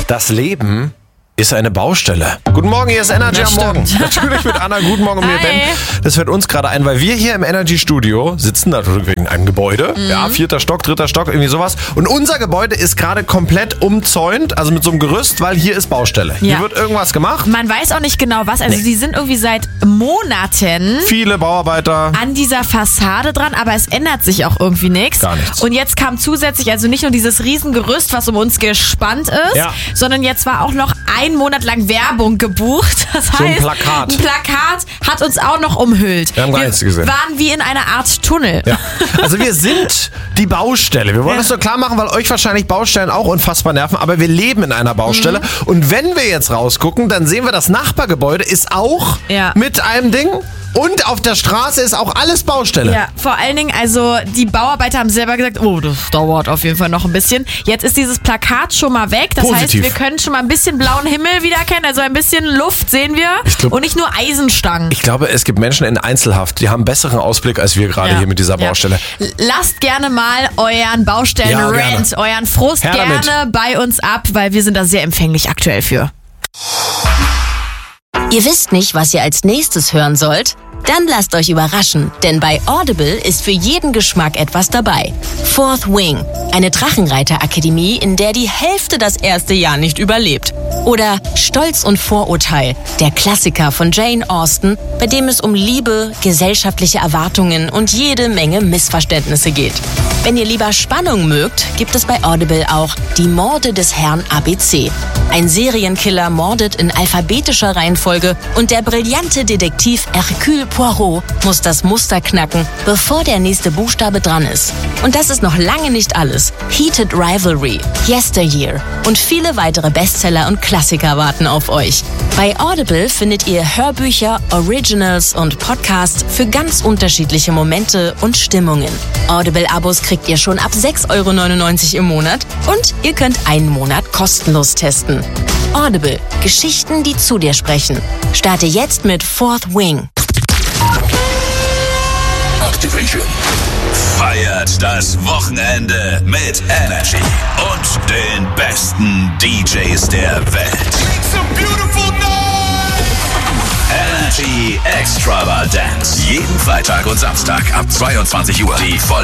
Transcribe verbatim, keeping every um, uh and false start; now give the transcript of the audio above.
Das Leben ist eine Baustelle. Guten Morgen, hier ist Energy Das am Morgen. stimmt. Natürlich mit Anna. Guten Morgen und mir, Hi. Ben. Das fällt uns gerade ein, weil wir hier im Energy Studio sitzen, natürlich wegen einem Gebäude. Mhm. Ja, vierter Stock, dritter Stock, irgendwie sowas. Und unser Gebäude ist gerade komplett umzäunt, also mit so einem Gerüst, weil hier ist Baustelle. Ja. Hier wird irgendwas gemacht. Man weiß auch nicht genau was. Also Nee. die sind irgendwie seit Monaten Viele Bauarbeiter. an dieser Fassade dran, aber es ändert sich auch irgendwie nichts. Gar nichts. Und jetzt kam zusätzlich also nicht nur dieses Riesengerüst, was um uns gespannt ist, Ja. sondern jetzt war auch noch ein Monat lang Werbung gebucht. Das heißt, So ein Plakat. ein Plakat hat uns auch noch umhüllt. Wir haben gar nichts gesehen. waren wie in einer Art Tunnel. Ja. Also wir sind die Baustelle. Wir wollen Ja. das so klar machen, weil euch wahrscheinlich Baustellen auch unfassbar nerven, aber wir leben in einer Baustelle. Mhm. Und wenn wir jetzt rausgucken, dann sehen wir, das Nachbargebäude ist auch Ja. mit einem Ding. Und auf der Straße ist auch alles Baustelle. Ja, vor allen Dingen, also die Bauarbeiter haben selber gesagt, oh, das dauert auf jeden Fall noch ein bisschen. Jetzt ist dieses Plakat schon mal weg. Das Positiv. heißt, wir können schon mal ein bisschen blauen Himmel wiedererkennen. Also ein bisschen Luft sehen wir. Ich glaub- und nicht nur Eisenstangen. Ich glaube, es gibt Menschen in Einzelhaft, die haben einen besseren Ausblick als wir gerade Ja. hier mit dieser Ja. Baustelle. L- Lasst gerne mal euren Ja, Baustellen-Rant, gerne. euren Frust Her damit. gerne bei uns ab, weil wir sind da sehr empfänglich aktuell für. Ihr wisst nicht, was ihr als nächstes hören sollt? Dann lasst euch überraschen, denn bei Audible ist für jeden Geschmack etwas dabei. Fourth Wing, eine Drachenreiter-Akademie, in der die Hälfte das erste Jahr nicht überlebt. Oder Stolz und Vorurteil, der Klassiker von Jane Austen, bei dem es um Liebe, gesellschaftliche Erwartungen und jede Menge Missverständnisse geht. Wenn ihr lieber Spannung mögt, gibt es bei Audible auch Die Morde des Herrn A B C. Ein Serienkiller mordet in alphabetischer Reihenfolge und der brillante Detektiv Hercule Poirot muss das Muster knacken, bevor der nächste Buchstabe dran ist. Und das ist noch lange nicht alles. Heated Rivalry, Yesteryear und viele weitere Bestseller und Klassiker warten auf euch. Bei Audible findet ihr Hörbücher, Originals und Podcasts für ganz unterschiedliche Momente und Stimmungen. Audible-Abos kriegt ihr schon ab sechs Euro neunundneunzig im Monat und ihr könnt einen Monat kostenlos testen. Audible. Geschichten, die zu dir sprechen. Starte jetzt mit Fourth Wing. Activation. Feiert das Wochenende mit Energy und den besten D Js der Welt. Energy Extravagance. Jeden Freitag und Samstag ab zweiundzwanzig Uhr. Die voll